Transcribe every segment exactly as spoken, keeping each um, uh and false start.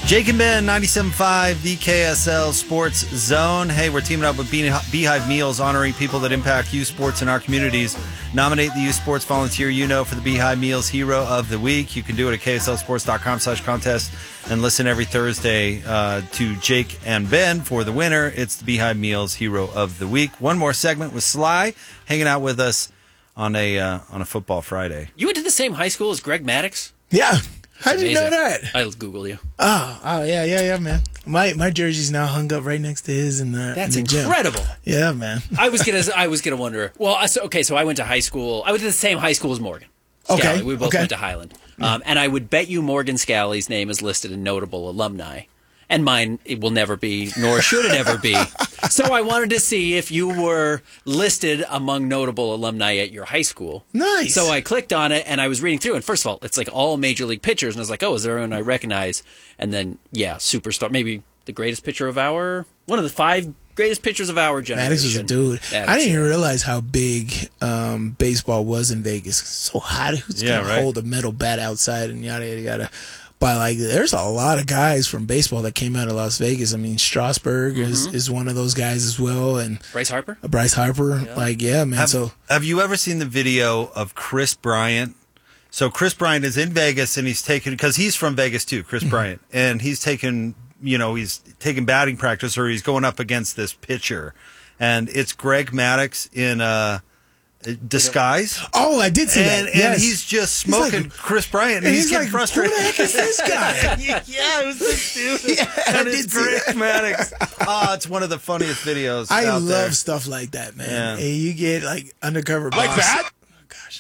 Jake and Ben, ninety-seven point five, the K S L Sports Zone. Hey, we're teaming up with Beehive Meals, honoring people that impact youth sports in our communities. Nominate the youth sports volunteer you know for the Beehive Meals Hero of the Week. You can do it at kslsports.com slash contest and listen every Thursday uh, to Jake and Ben for the winner. It's the Beehive Meals Hero of the Week. One more segment with Sly hanging out with us on a uh, on a football Friday. You went to the same high school as Greg Maddox? Yeah. How did you know that? I'll Google you. Oh, oh yeah, yeah, yeah, man. My my jersey's now hung up right next to his in the That's in the incredible. Gym. Yeah, man. I was gonna I was gonna wonder. Well, I- so, okay, so I went to high school. I went to the same high school as Morgan. Scally. Okay, We both okay. went to Highland. Um, and I would bet you Morgan Scally's name is listed in notable alumni. And mine it will never be, nor should it ever be. So I wanted to see if you were listed among notable alumni at your high school. Nice. So I clicked on it, and I was reading through. And first of all, it's like all major league pitchers. And I was like, oh, is there anyone I recognize? And then, yeah, superstar. Maybe the greatest pitcher of our, one of the five greatest pitchers of our generation. Maddox was a dude. Maddox, I didn't even yeah. realize how big um, baseball was in Vegas. It's so hot. Who's Yeah, going right. to hold a metal bat outside and yada, yada, yada. But, like, there's a lot of guys from baseball that came out of Las Vegas. I mean, Strasburg is, is one of those guys as well. And Bryce Harper? Bryce Harper. Like, yeah, man. Have, so have you ever seen the video of Chris Bryant? So Chris Bryant is in Vegas, and he's taking, because he's from Vegas too, Chris Bryant, and he's taking, you know, he's taking batting practice, or he's going up against this pitcher, and it's Greg Maddox in uh, disguise. Oh, I did see And, that. and Yes. he's just He's like- smoking Chris Bryant, and and he's, he's getting like, frustrated. who the heck is this guy? yeah, it was this dude. Yeah, I and it's did see Greg that. Maddox. Oh, it's one of the funniest videos I out love there. stuff like that, man. Yeah. And you get like undercover boss. Like that? Oh, gosh.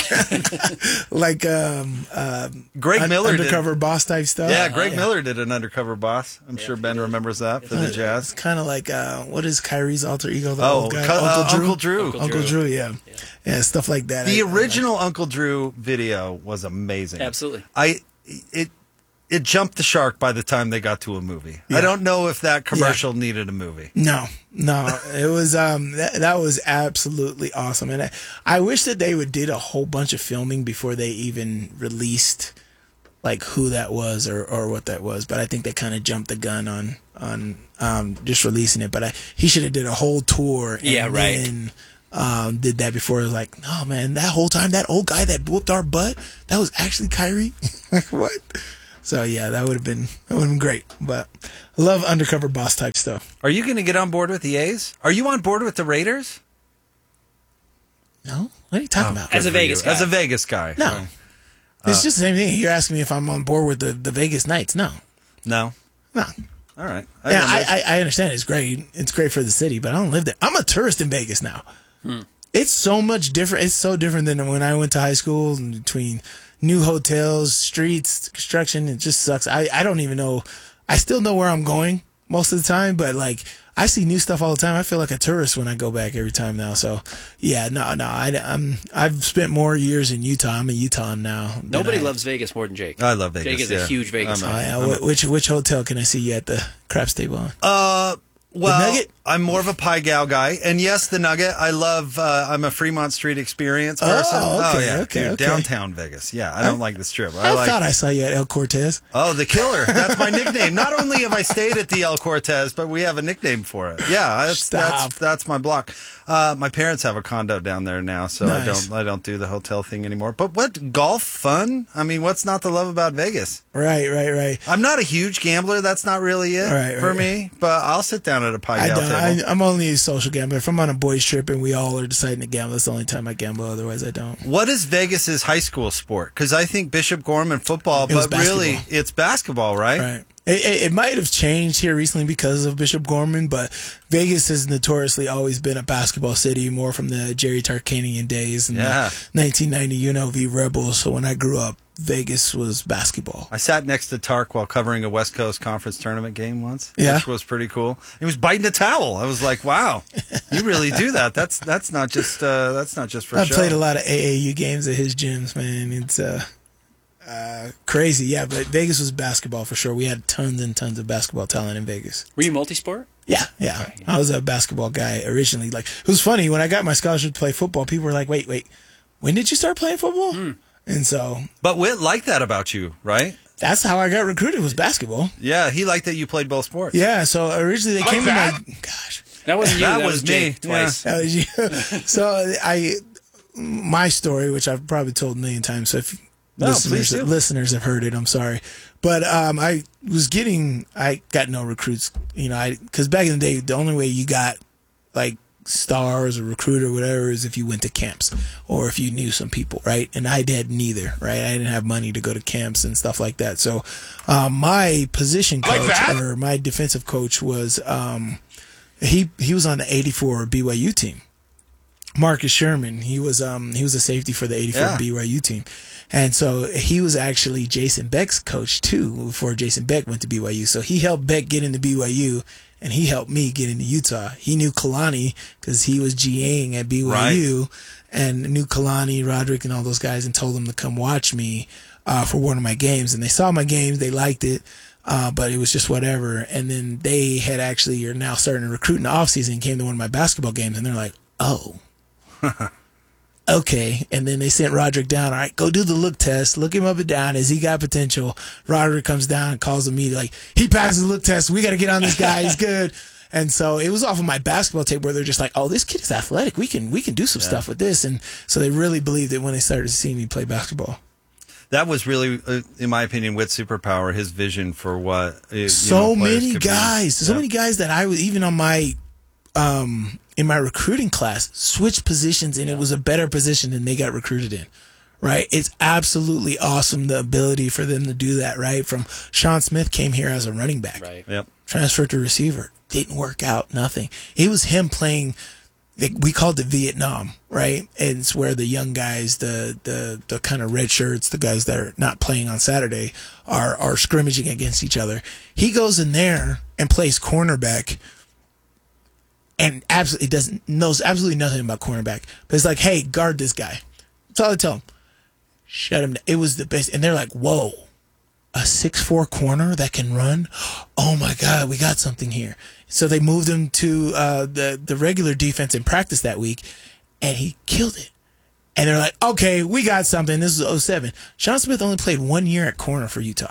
like um, um, Greg un- Miller did- undercover boss type stuff. Yeah, Greg Miller did an undercover boss. I'm sure Ben remembers that for the It's Jazz. kind of like uh, what is Kyrie's alter ego? The Oh, old guy? Cu- uh, Uncle Drew. Uncle Drew. Uncle Uncle Drew. Drew, yeah. yeah, stuff like that. The I- I original Uncle Drew video was amazing. Absolutely. I it it jumped the shark by the time they got to a movie. I Yeah. don't know if that commercial needed a movie. No, no, it was um that, that was absolutely awesome, and I, I wish that they would did a whole bunch of filming before they even released like who that was or, or what that was. But I think they kind of jumped the gun on on um just releasing it. But I, he should have did a whole tour. And Yeah, right. Then, um, did that before. It was like, no, man, that whole time that old guy that whooped our butt, that was actually Kyrie. Like what? So yeah, that would have been that would have been great. But I love undercover boss type stuff. Are you going to get on board with the A's? Are you on board with the Raiders? No, what are you talking about? As a Good for Vegas you. guy. As a Vegas guy. No. It's just the same thing. You're asking me if I'm on board with the, the Vegas Knights. No. No. No. All right. Yeah, I, I, I, I understand it's great. It's great for the city, but I don't live there. I'm a tourist in Vegas now. It's so much different. It's so different than when I went to high school, and between new hotels, streets, construction. It just sucks. I, I don't even know. I still know where I'm going most of the time, but like I see new stuff all the time. I feel like a tourist when I go back every time now. So yeah, no, no. I, I'm I've spent more years in Utah. I'm a Utah now. than Nobody I- loves Vegas more than Jake. I love Vegas. Jake is yeah. a huge Vegas I'm Oh, fan. yeah. Wh- Which which hotel can I see you at the craps table on? Uh, well, Nugget? I'm more of a Pie Gal guy, and yes, the Nugget. I love. Uh, I'm a Fremont Street Experience person. Oh, okay, yeah, okay, dude, okay. downtown Vegas. Yeah, I don't like the Strip. I, I like. thought I saw you at El Cortez. Oh, the Killer. That's my nickname. Not only have I stayed at the El Cortez, but we have a nickname for it. Yeah, that's Stop. that's that's my block. Uh, my parents have a condo down there now, so I Nice. don't I don't do the hotel thing anymore. But what golf fun? I mean, what's not to love about Vegas? Right, right, right. I'm not a huge gambler. That's not really it Right, for right. me. But I'll sit down at a Pie I Gal don't. table. I, I'm only a social gambler. If I'm on a boys trip and we all are deciding to gamble, that's the only time I gamble. Otherwise, I don't. What is Vegas's high school sport? Because I think Bishop Gorman football, It was but really basketball. it's basketball, right? Right. It, it, it might have changed here recently because of Bishop Gorman, but Vegas has notoriously always been a basketball city, more from the Jerry Tarkanian days and Yeah. the nineteen ninety U N L V Rebels. So when I grew up, Vegas was basketball. I sat next to Tark while covering a West Coast Conference tournament game once, Yeah. which was pretty cool. He was biting a towel. I was like, "Wow, you really do that? That's that's not just uh, that's not just for I show." played a lot of A A U games at his gyms, man. It's uh, uh, crazy. Yeah, but Vegas was basketball for sure. We had tons and tons of basketball talent in Vegas. Were you multi-sport? Yeah, yeah. I was a basketball guy originally. Like, it was funny when I got my scholarship to play football. People were like, "Wait, wait, when did you start playing football?" And so, But Whit liked that about you, right? that's how I got recruited, was basketball. Yeah, he liked that you played both sports. Yeah, so originally they Like came that? to my gosh. That wasn't you. That That, was was, me. Jake twice. That was you. So I, my story, which I've probably told a million times. So if No, listeners please do. listeners have heard it, I'm sorry. But um, I was getting, I got no recruits. You know, I because back in the day, the only way you got like stars or recruit or whatever is if you went to camps or if you knew some people, right? And I did neither, right? I didn't have money to go to camps and stuff like that. So um, my position Like coach that? or my defensive coach was um, he he was on the eighty-four B Y U team. Marcus Sherman, he was um he was a safety for the eighty-four Yeah. B Y U team. And so he was actually Jason Beck's coach too before Jason Beck went to B Y U. So he helped Beck get into B Y U and he helped me get into Utah. He knew Kalani because he was GAing at B Y U Right. and knew Kalani, Roderick, and all those guys and told them to come watch me uh, for one of my games. And they saw my games, they liked it. Uh, but it was just whatever. And then they had actually are now starting to recruit in the offseason and came to one of my basketball games and they're like, oh. Okay, and then they sent Roderick down. All right, go do the look test. Look him up and down. Has he got potential? Roderick comes down and calls a meeting like, he passes the look test. We got to get on this guy. He's good. And so it was off of my basketball tape where they're just like, oh, this kid is athletic. We can we can do some stuff with this. And so they really believed it when they started seeing me play basketball. That was really, uh, in my opinion, with Superpower, his vision for what uh, you So know, players many could be. guys, so Yeah. many guys that I was even on my um in my recruiting class switched positions and it was a better position than they got recruited in. Right? It's absolutely awesome the ability for them to do that, right? From Sean Smith came here as a running back. Right. Yep. Transferred to receiver. Didn't work out, nothing. It was him playing we called it Vietnam, right? And it's where the young guys, the the the kind of red shirts, the guys that are not playing on Saturday, are are scrimmaging against each other. He goes in there and plays cornerback, and absolutely doesn't knows absolutely nothing about cornerback. But it's like, hey, guard this guy. That's all I tell him. Shut him down. It was the best, and they're like, whoa, a six four corner that can run. Oh my God, we got something here. So they moved him to uh, the the regular defense in practice that week, and he killed it. And they're like, okay, we got something. This is oh seven. Sean Smith only played one year at corner for Utah,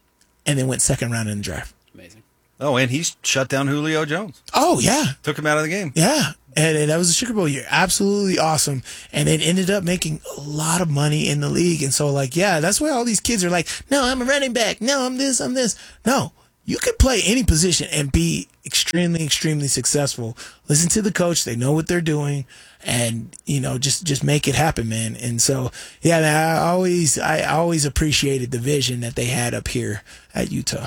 and then went second round in the draft. Amazing. Oh, and he shut down Julio Jones. Oh yeah, Took him out of the game. yeah. And, and that was a Sugar Bowl year. Absolutely awesome. And it ended up making a lot of money in the league. And so, like, yeah, that's why all these kids are like, no, I'm a running back. No, I'm this, I'm this. No, you could play any position and be extremely, extremely successful. Listen to the coach. They know what they're doing. And, you know, just, just make it happen, man. And so, yeah, I always, I always appreciated the vision that they had up here at Utah.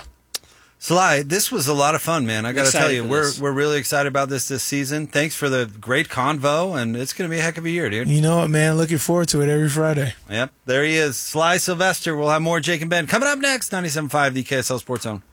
Sly, this was a lot of fun, man. I got to Excited tell you, for we're this. we're really excited about this this season. Thanks for the great convo, and it's going to be a heck of a year, dude. You know what, man? Looking forward to it every Friday. Yep, there he is, Sly Sylvester. We'll have more Jake and Ben coming up next. ninety-seven point five, the K S L Sports Zone.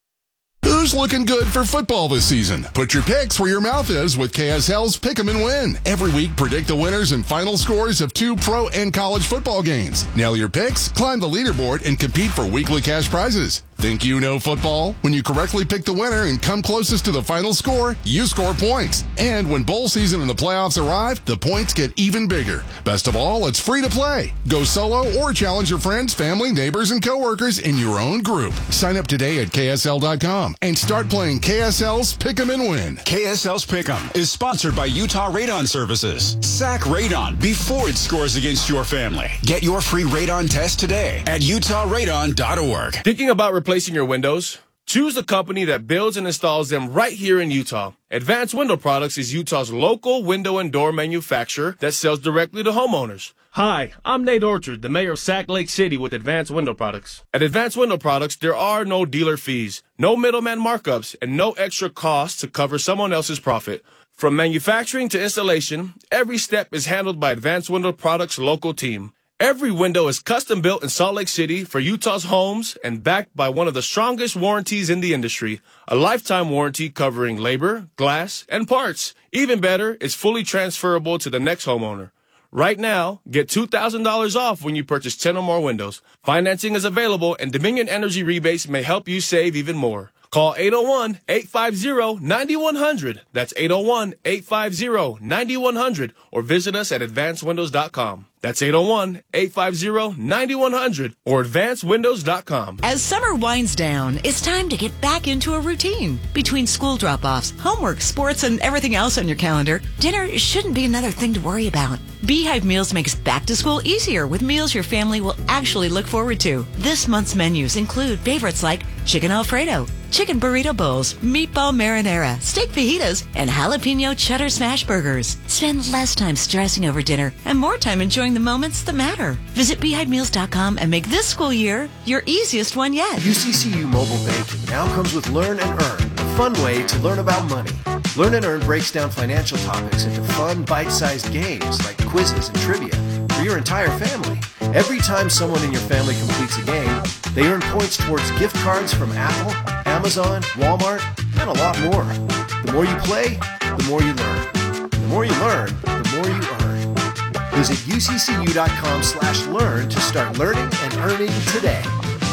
Who's looking good for football this season? Put your picks where your mouth is with K S L's Pick 'em and Win. Every week, predict the winners and final scores of two pro and college football games. Nail your picks, climb the leaderboard, and compete for weekly cash prizes. Think you know football? When you correctly pick the winner and come closest to the final score, you score points. And when bowl season and the playoffs arrive, the points get even bigger. Best of all, it's free to play. Go solo or challenge your friends, family, neighbors, and coworkers in your own group. Sign up today at K S L dot com and start playing K S L's Pick 'em and Win. K S L's Pick'em is sponsored by Utah Radon Services. Sack radon before it scores against your family. Get your free radon test today at utah radon dot org. Thinking about replacing your windows? Choose a company that builds and installs them right here in Utah. Advanced Window Products is Utah's local window and door manufacturer that sells directly to homeowners. Hi, I'm Nate Orchard, the mayor of Sac Lake City with Advanced Window Products. At Advanced Window Products, there are no dealer fees, no middleman markups, and no extra costs to cover someone else's profit. From manufacturing to installation, every step is handled by Advanced Window Products' local team. Every window is custom built in Salt Lake City for Utah's homes and backed by one of the strongest warranties in the industry, a lifetime warranty covering labor, glass, and parts. Even better, it's fully transferable to the next homeowner. Right now, get two thousand dollars off when you purchase ten or more windows. Financing is available, and Dominion Energy rebates may help you save even more. Call eight oh one, eight five zero, nine one zero zero. That's eight oh one, eight five zero, nine one zero zero, or visit us at advanced windows dot com. That's eight oh one, eight five zero, nine one hundred or advanced windows dot com. As summer winds down, it's time to get back into a routine. Between school drop-offs, homework, sports, and everything else on your calendar, dinner shouldn't be another thing to worry about. Beehive Meals makes back to school easier with meals your family will actually look forward to. This month's menus include favorites like chicken Alfredo, chicken burrito bowls, meatball marinara, steak fajitas, and jalapeno cheddar smash burgers. Spend less time stressing over dinner and more time enjoying the moments that matter. Visit beehive meals dot com and make this school year your easiest one yet. U C C U Mobile Banking now comes with Learn and Earn, a fun way to learn about money. Learn and Earn breaks down financial topics into fun, bite-sized games like quizzes and trivia for your entire family. Every time someone in your family completes a game, they earn points towards gift cards from Apple, Amazon, Walmart, and a lot more. The more you play, the more you learn. The more you learn, the more you earn. Visit U C C U dot com slash learn to start learning and earning today.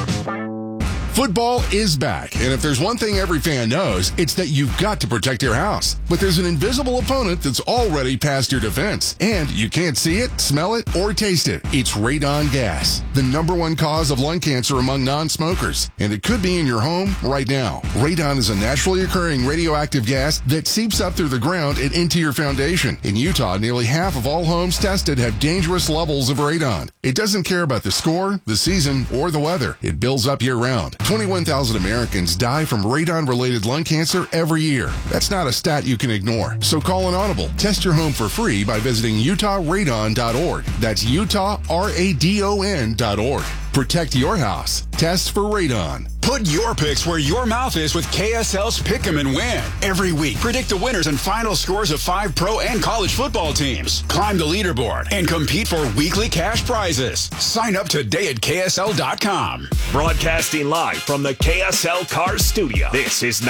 Football is back, and if there's one thing every fan knows, it's that you've got to protect your house. But there's an invisible opponent that's already past your defense, and you can't see it, smell it, or taste it. It's radon gas, the number one cause of lung cancer among non-smokers, and it could be in your home right now. Radon is a naturally occurring radioactive gas that seeps up through the ground and into your foundation. In Utah, nearly half of all homes tested have dangerous levels of radon. It doesn't care about the score, the season, or the weather. It builds up year-round. twenty-one thousand Americans die from radon-related lung cancer every year. That's not a stat you can ignore. So call an audible. Test your home for free by visiting utah radon dot org. That's Utah R A D O N dot org. Protect your house. Test for radon. Put your picks where your mouth is with K S L's Pick 'em and Win. Every week, predict the winners and final scores of five pro and college football teams. Climb the leaderboard and compete for weekly cash prizes. Sign up today at K S L dot com. Broadcasting live from the K S L Cars studio. This is